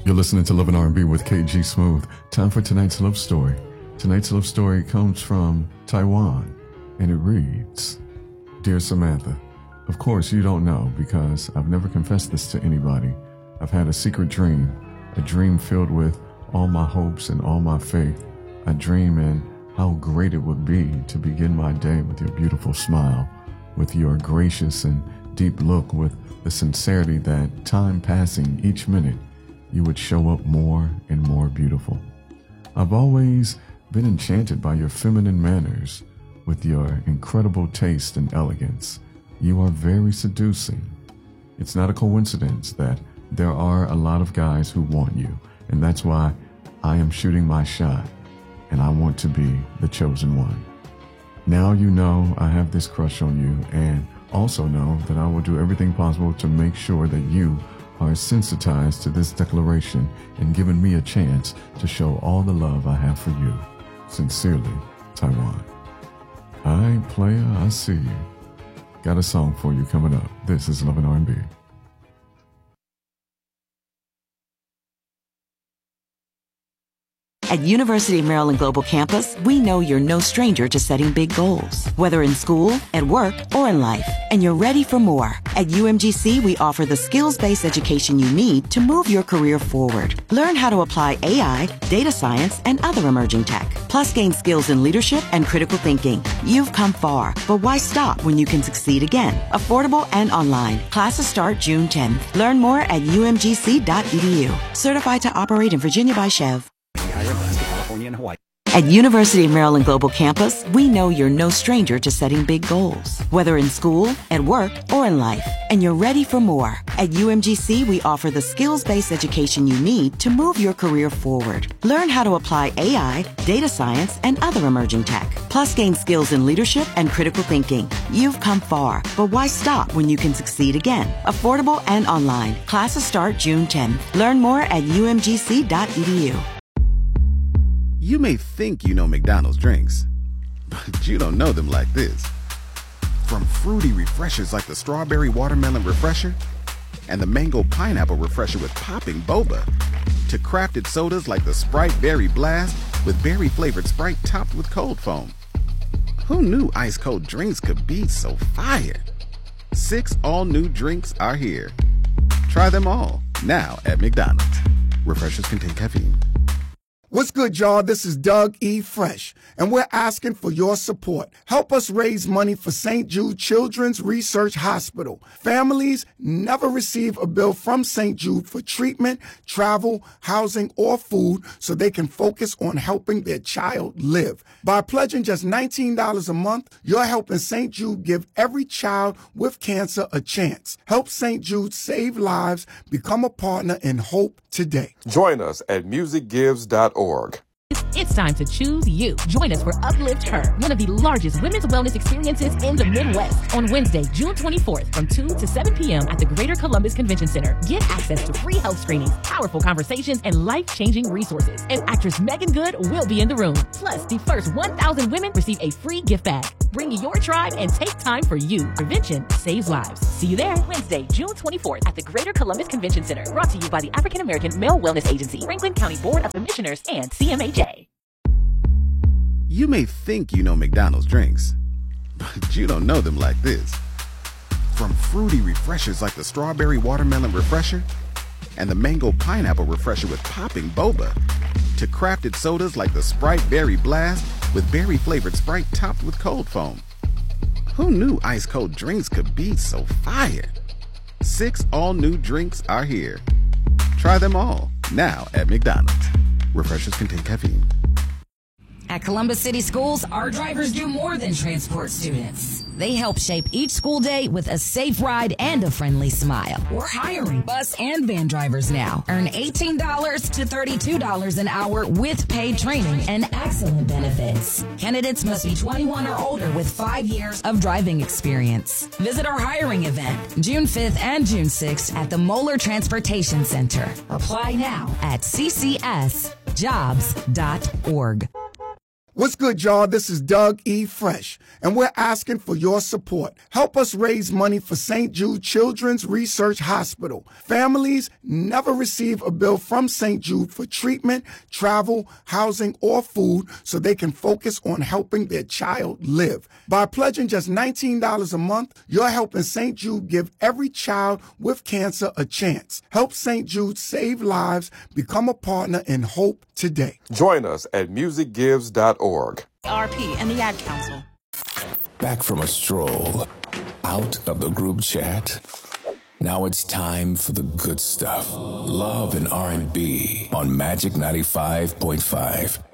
You're listening to Love and R&B with KG Smooth. Time for tonight's love story. Tonight's love story comes from Taiwan, and it reads, Dear Samantha, of course you don't know because I've never confessed this to anybody. I've had a secret dream, a dream filled with all my hopes and all my faith. I dream in how great it would be to begin my day with your beautiful smile, with your gracious and deep look, with the sincerity that time passing each minute, you would show up more and more beautiful. I've always been enchanted by your feminine manners, with your incredible taste and elegance. You are very seducing. It's not a coincidence that there are a lot of guys who want you, and that's why I am shooting my shot, and I want to be the chosen one. Now you know I have this crush on you, and also know that I will do everything possible to make sure that you are sensitized to this declaration and given me a chance to show all the love I have for you. Sincerely, Taiwan. All right, player, I see you. Got a song for you coming up. This is Love and R&B. At University of Maryland Global Campus, we know you're no stranger to setting big goals, whether in school, at work, or in life, and you're ready for more. At UMGC, we offer the skills-based education you need to move your career forward. Learn how to apply AI, data science, and other emerging tech, plus gain skills in leadership and critical thinking. You've come far, but why stop when you can succeed again? Affordable and online. Classes start June 10th. Learn more at umgc.edu. Certified to operate in Virginia by Chev. California and Hawaii. At University of Maryland Global Campus, we know you're no stranger to setting big goals, whether in school, at work, or in life, and you're ready for more. At UMGC, we offer the skills-based education you need to move your career forward. Learn how to apply AI, data science, and other emerging tech, plus gain skills in leadership and critical thinking. You've come far, but why stop when you can succeed again? Affordable and online. Classes start June 10th. Learn more at umgc.edu. You may think you know McDonald's drinks, but you don't know them like this. From fruity refreshers like the Strawberry Watermelon Refresher and the Mango Pineapple Refresher with popping boba, to crafted sodas like the Sprite Berry Blast with berry-flavored Sprite topped with cold foam. Who knew ice-cold drinks could be so fire? 6 all-new drinks are here. Try them all, now at McDonald's. Refreshers contain caffeine. What's good, y'all? This is Doug E. Fresh, and we're asking for your support. Help us raise money for St. Jude Children's Research Hospital. Families never receive a bill from St. Jude for treatment, travel, housing, or food so they can focus on helping their child live. By pledging just $19 a month, you're helping St. Jude give every child with cancer a chance. Help St. Jude save lives. Become a partner in hope today. Join us at musicgives.org. It's time to choose you. Join us for Uplift Her, one of the largest women's wellness experiences in the Midwest, on Wednesday, June 24th from 2 to 7 p.m. at the Greater Columbus Convention Center. Get access to free health screenings, powerful conversations, and life-changing resources. And actress Megan Good will be in the room. Plus, the first 1,000 women receive a free gift bag. Bring your tribe and take time for you. Prevention saves lives. See you there Wednesday, June 24th at the Greater Columbus Convention Center. Brought to you by the African American Male Wellness Agency, Franklin County Board of Commissioners, and CMHA. You may think you know McDonald's drinks, but you don't know them like this. From fruity refreshers like the Strawberry Watermelon Refresher and the Mango Pineapple Refresher with popping boba, to crafted sodas like the Sprite Berry Blast with berry-flavored Sprite topped with cold foam. Who knew ice-cold drinks could be so fire? 6 all-new drinks are here. Try them all, now at McDonald's. Refreshers contain caffeine. At Columbus City Schools, our drivers do more than transport students. They help shape each school day with a safe ride and a friendly smile. We're hiring bus and van drivers now. Earn $18 to $32 an hour with paid training and excellent benefits. Candidates must be 21 or older with 5 years of driving experience. Visit our hiring event June 5th and June 6th at the Moeller Transportation Center. Apply now at ccsjobs.org. What's good, y'all? This is Doug E. Fresh, and we're asking for your support. Help us raise money for St. Jude Children's Research Hospital. Families never receive a bill from St. Jude for treatment, travel, housing, or food so they can focus on helping their child live. By pledging just $19 a month, you're helping St. Jude give every child with cancer a chance. Help St. Jude save lives. Become a partner in hope today. Join us at musicgives.org. RP and the Ad Council. Back from a stroll, out of the group chat. Now it's time for the good stuff. Love and R&B on Magic 95.5.